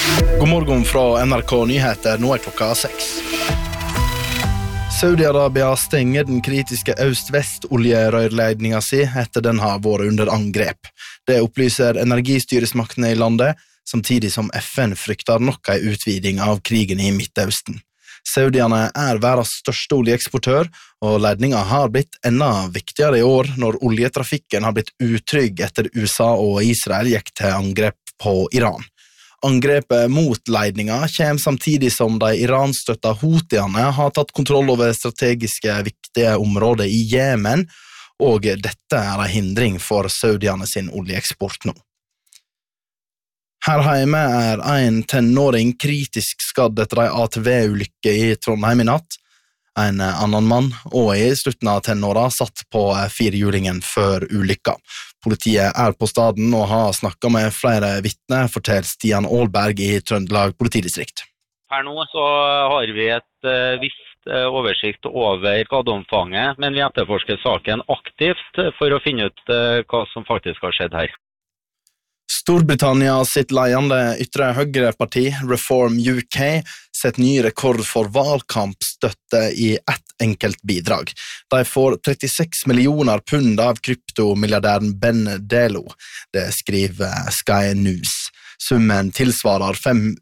God morgen fra NRK Nyheter, nå klokka 6. Saudi-Arabia stenger den kritiske øst-vest-oljerørleidninga si etter den har vært under angrep. Det opplyser energistyresmaktene i landet, samtidig som FN frykter nok en utviding av krigen i Midtøsten. Saudiene verdens største oljeeksportør, og leidninga har blitt enda viktigere i år når oljetrafikken har blitt utrygg etter USA og Israel gikk til angrep på Iran. Angrepet mot leidninga kommer samtidig som de Iran-støtta Houthiene har tatt kontroll over strategiske viktige områder i Jemen, og dette en hindring for Saudiene sin oljeeksport nå. Her hjemme en tenåring kritisk skadd etter en ATV-ulykke i Trondheim i natt. En annen mann, og i slutten av tenåra, satt på firehjulingen før ulykka. Politiet på staden og har snakket med flere vitner, forteller Stian Aalberg i Trøndelag politidistrikt. Her nå så har vi et visst oversikt over skadeomfanget, men vi etterforsker saken aktivt for å finne ut hva som faktisk har skjedd her. Storbritannia sitt ledende ytre høyreparti, Reform UK, setter ny rekord for valgkampstøtte i ett enkelt bidrag. De får 36 millioner pund av kryptomilliardæren Ben Delo. Det skriver Sky News. Summen tilsvarer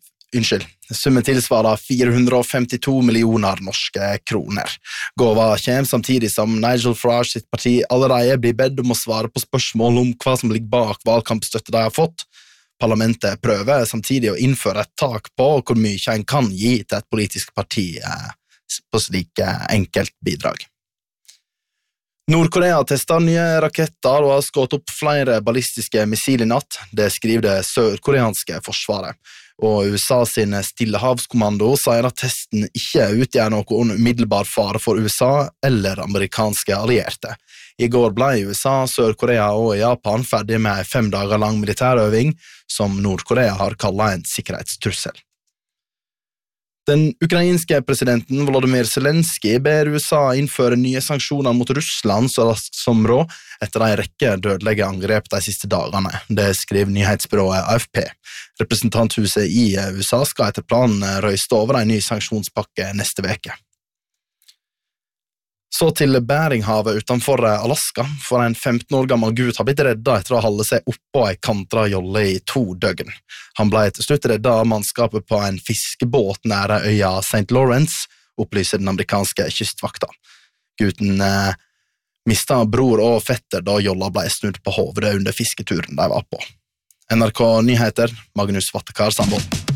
452 millioner norske kroner. Gåva kommer samtidig som Nigel Farage sitt parti allerede blir bedt om å svare på spørsmål om hva som ligger bak valgkampstøtte de har fått. Parlamentet prøver samtidig å innføre et tak på hvor mye en kan gi til et politisk parti på slike enkelt bidrag. Nord-Korea testet nye raketter og har skutt opp flere ballistiske missil i natt. Det skriver det sørkoreanske forsvaret. Og USA sin Stillehavskommando sier at testen ikke utgjør noen umiddelbar fare for USA eller amerikanske allierte. I går ble USA, Sør-Korea og Japan ferdig med en 5 dager lang militærøving som Nord-Korea har kallet en sikkerhetstrussel. Den ukrainske presidenten Volodymyr Zelensky ber USA innføre nye sanksjoner mot Russland så raskt som råd etter en rekke dødelige angrep de siste dagene. Det skriver nyhetsbyrået AFP. Representanthuset i USA skal etter planen røyste over en ny sanksjonspakke neste veke. Så til Beringhavet utenfor Alaska, for en 15 år gammel gutt har blitt reddet etter å holde seg oppå en kantra jolle i 2 døgn. Han ble til slutt reddet av mannskapet på en fiskebåt nære øya St. Lawrence, opplyser den amerikanske kystvakta. Gutten mistet bror og fetter da jolla ble snudd på hovedet under fisketuren de var på. NRK Nyheter, Magnus Vattekar Sandvold.